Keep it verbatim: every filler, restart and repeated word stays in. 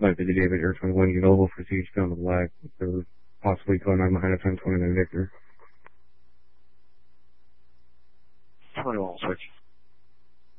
might be the David Air twenty-one Unova for C H P on the black. Or possibly code nine behind a ten twenty-nine Victor. twenty-one switch.